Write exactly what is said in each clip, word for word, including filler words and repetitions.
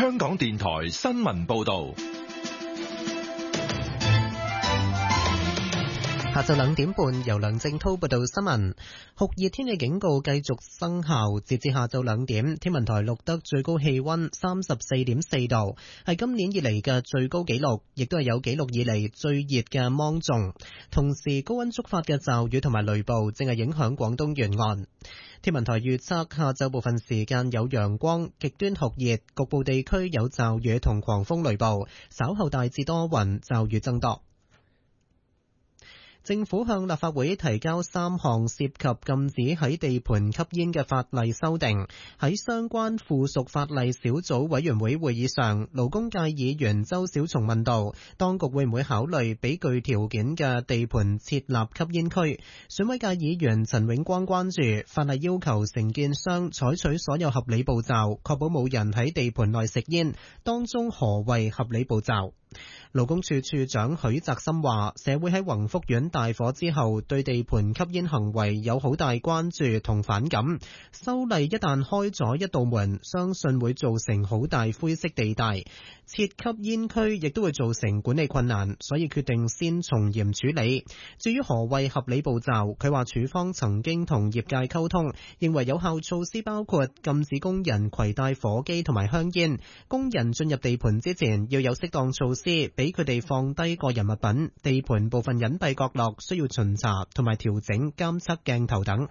香港電台新聞報道。 下晝兩點半，由梁正濤報道新聞。酷熱天氣警告繼續生效，截至下晝兩點，天文台錄得最高氣溫三十四點四度，係今年以嚟嘅最高紀錄，亦都係有紀錄以嚟最熱嘅芒種。同時，高溫觸發嘅驟雨同埋雷暴正係影響廣東沿岸。天文台預測下晝部分時間有陽光，極端酷熱，局部地區有驟雨同狂風雷暴，稍後大致多雲，驟雨增多。政府向立法會提交三項涉及禁止喺地盤吸煙嘅法例修訂。喺相關附屬法例小組委員會會議上，勞工界議員周小松問道，當局會唔會考慮俾具條件嘅地盤設立吸煙區？選委界議員陳永光關注法例要求承建商採取所有合理步驟，確保冇人喺地盤內食煙，當中何謂合理步驟？勞工處處長許澤森話，社會喺宏福苑大火之後對地盤吸煙行為有好大關注同反感，修例一旦開咗一道門，相信會造成好大灰色地帶，設吸煙區亦都會造成管理困難，所以決定先從嚴處理。至於何謂合理步驟，佢話處方曾經同業界溝通，認為有效措施包括禁止工人攜帶火機同埋香煙，工人進入地盤之前要有適當措施俾佢哋放低個人物品，地盤部分隱蔽角落需要巡查同埋調整監測鏡頭等。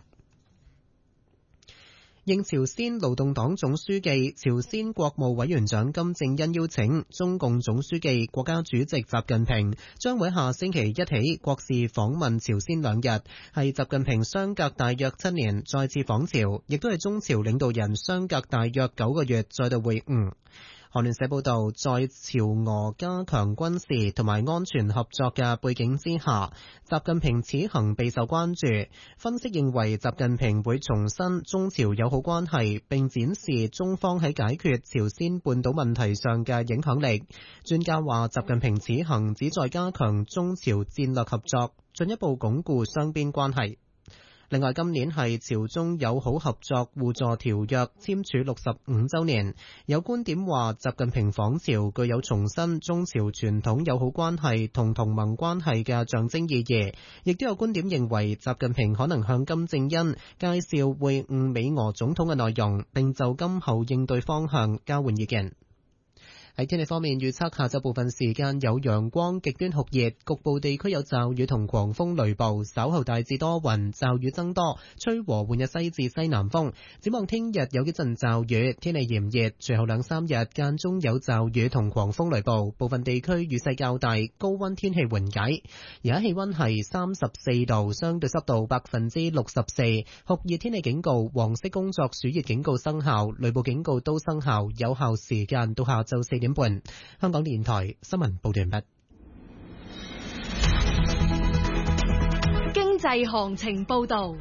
應朝鮮勞動黨總書記、朝鮮國務委員長金正恩邀請，中共總書記、國家主席習近平將會下星期一起國事訪問朝鮮兩日，係習近平相隔大約七年再次訪朝，亦都係中朝領導人相隔大約九個月再度會晤。韓聯社報道，在朝俄加強軍事同埋安全合作嘅背景之下，習近平此行備受關注。分析認為，習近平會重申中朝友好關係，並展示中方喺解決朝鮮半島問題上嘅影響力。專家話，習近平此行旨在加強中朝戰略合作，進一步鞏固雙邊關係。另外，今年係朝中友好合作互助條約簽署六十五週年，有觀點話習近平訪朝具有重申中朝傳統友好關係同同盟關係嘅象徵意義，亦都有觀點認為習近平可能向金正恩介紹會晤美俄總統嘅內容，並就今後應對方向交換意見。喺天氣方面，預測下晝部分時間有陽光，極端酷熱，局部地區有驟雨同狂風雷暴，稍後大致多雲，驟雨增多，吹和緩嘅西至西南風。展望聽日有幾陣驟雨，天氣炎熱，隨後兩三日間中有驟雨同狂風雷暴，部分地區雨勢較大，高溫天氣緩解。而家氣溫係三十四度，相對濕度百分之六十四，酷熱天氣警告、黃色工作暑熱警告生效，雷暴警告都生效，有效時間到下晝四點半。香港電台新聞報道完畢。 經濟行情報道。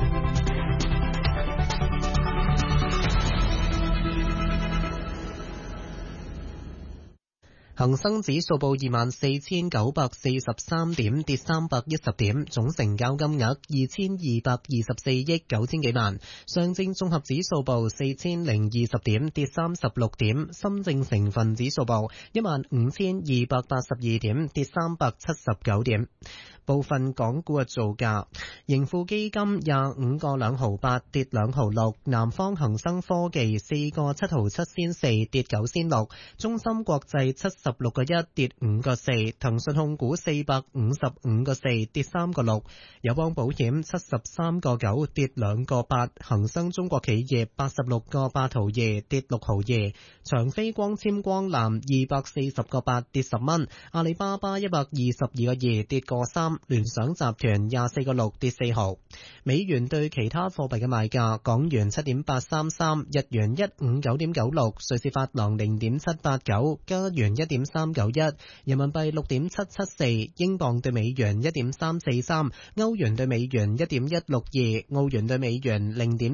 恒生指數報二萬四千九百四十三點，跌三百一十點，總成交金額二千二百二十四億九千幾萬。上證綜合指數報四千零二十點，跌三十六點。深證成分指數報一萬五千二百八十二點，跌三百七十九點。部分港股嘅造價，盈富基金廿五個兩毫八，跌兩毫六；南方恒生科技四個七毫七仙四，跌九仙六；中芯國際七十六個一，跌五個四；騰訊控股四百五十五個四，跌三個六；友邦保險七十三個九，跌兩個八；恒生中國企業八十六個八毫二，跌六毫二；長飛光纖光纜二百四十個八，跌十蚊；阿里巴巴一百二十二個二，跌個三。聯想集團廿四個六，跌四毫。美元對其他貨幣嘅賣價：港元七點八三三，日元一五九點九六，瑞士法郎零點七八九，加元一點三九一，人民幣六點七七四，英鎊對美元一點三四三，歐元對美元一點一六二，澳元對美元零點